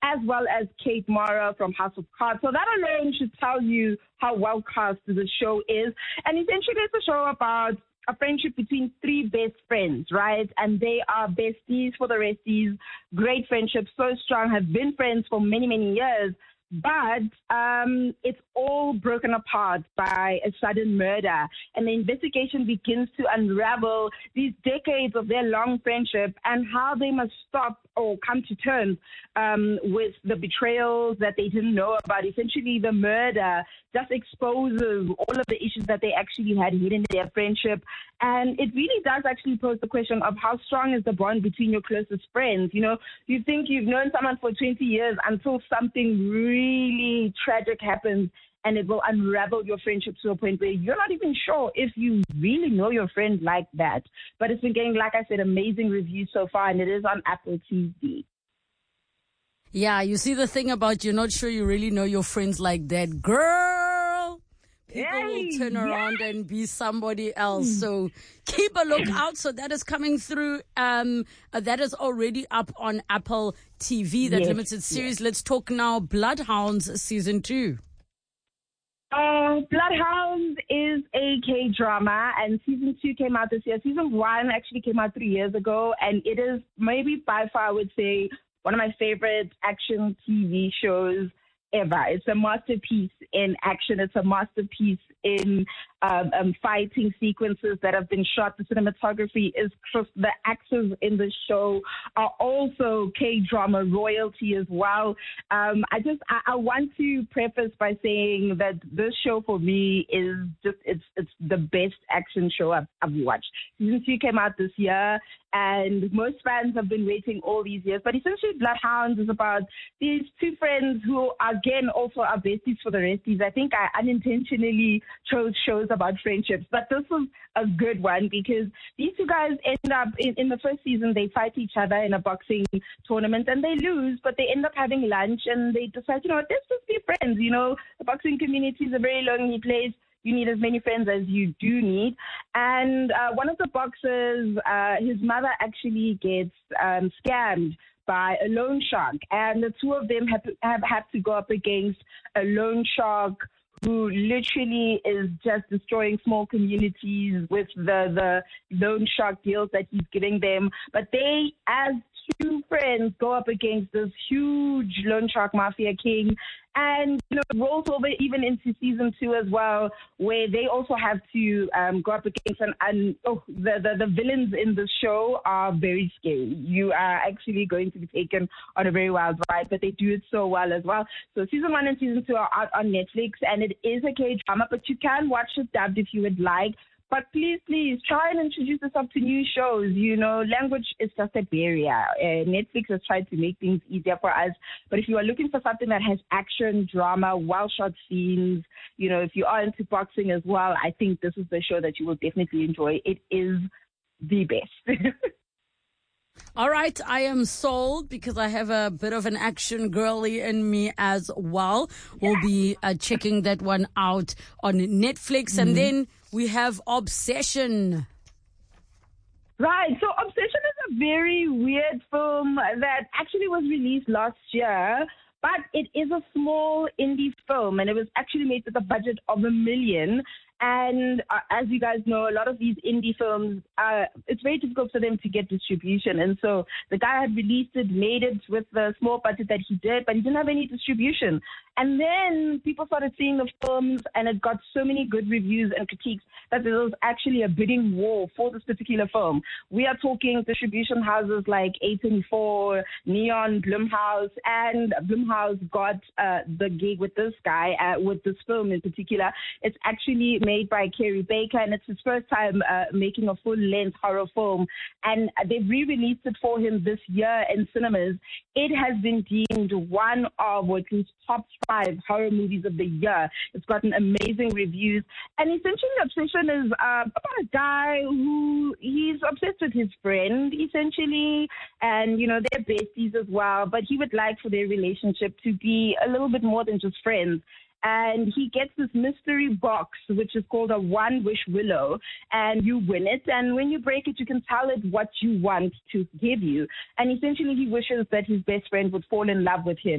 as well as Kate Mara from House of Cards. So that alone should tell you how well cast the show is. And essentially it's a show about a friendship between three best friends, right? And they are besties for the resties, great friendships, so strong, have been friends for many, many years. But it's all broken apart by a sudden murder. And the investigation begins to unravel these decades of their long friendship and how they must stop or come to terms with the betrayals that they didn't know about. Essentially, the murder just exposes all of the issues that they actually had hidden in their friendship. And it really does actually pose the question of how strong is the bond between your closest friends. You know, you think you've known someone for 20 years until something really tragic happens, and it will unravel your friendship to a point where you're not even sure if you really know your friend like that. But it's been getting, like I said, amazing reviews so far, and it is on Apple TV. Yeah, you see the thing about you're not sure you really know your friends like that. Girl, people will turn around and be somebody else. So keep a lookout. So that is coming through. That is already up on Apple TV, that limited series. Let's talk now Bloodhounds Season 2. Bloodhounds is a K-drama, and Season 2 came out this year. Season 1 actually came out 3 years ago, and it is maybe by far, I would say, one of my favorite action TV shows ever. It's a masterpiece in action. It's a masterpiece in fighting sequences that have been shot. The cinematography is crisp. The actors in the show are also K-drama royalty as well. I want to preface by saying that this show for me is just, it's the best action show I've watched. Season 2 came out this year, and most fans have been waiting all these years. But essentially, Bloodhounds is about these two friends who, again, also are besties for the resties. I think I unintentionally chose shows about friendships, but this was a good one because these two guys end up, in the first season, they fight each other in a boxing tournament, and they lose, but they end up having lunch, and they decide, you know, let's just be friends. You know, the boxing community is a very lonely place. You need as many friends as you do need. And one of the boxers, his mother actually gets scammed by a loan shark. And the two of them have to go up against a loan shark who literally is just destroying small communities with the loan shark deals that he's giving them. But they, as two friends, go up against this huge loan shark mafia king. And, you know, it rolls over even into season 2 as well, where they also have to go up against the villains in the show are very scary. You are actually going to be taken on a very wild ride, but they do it so well as well. So season 1 and season 2 are out on Netflix, and it is a K-drama, but you can watch it dubbed if you would like. But please, try and introduce us up to new shows. You know, language is just a barrier. Netflix has tried to make things easier for us. But if you are looking for something that has action, drama, well-shot scenes, you know, if you are into boxing as well, I think this is the show that you will definitely enjoy. It is the best. All right, I am sold because I have a bit of an action girly in me as well. We'll be checking that one out on Netflix. And then we have Obsession. Right, so Obsession is a very weird film that actually was released last year, but it is a small indie film, and it was actually made with a budget of $1 million. And as you guys know, a lot of these indie films, it's very difficult for them to get distribution. And so the guy had released it, made it with the small budget that he did, but he didn't have any distribution. And then people started seeing the films, and it got so many good reviews and critiques that there was actually a bidding war for this particular film. We are talking distribution houses like A24, Neon, Blumhouse, and Blumhouse got the gig with this guy, with this film in particular. It's actually made by Kerry Baker, and it's his first time making a full-length horror film. And they've re-released it for him this year in cinemas. It has been deemed one of, or at least top 5 horror movies of the year. It's gotten amazing reviews. And essentially, Obsession is about a guy who he's obsessed with his friend, essentially. And, you know, they're besties as well. But he would like for their relationship to be a little bit more than just friends. And he gets this mystery box, which is called a One Wish Willow, and you win it. And when you break it, you can tell it what you want to give you. And essentially, he wishes that his best friend would fall in love with him.